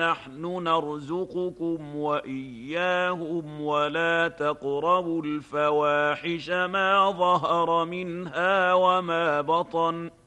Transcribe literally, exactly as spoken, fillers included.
نحن نرزقكم وإياهم ولا تقربوا الفواحش ما ظهر منها وما بطن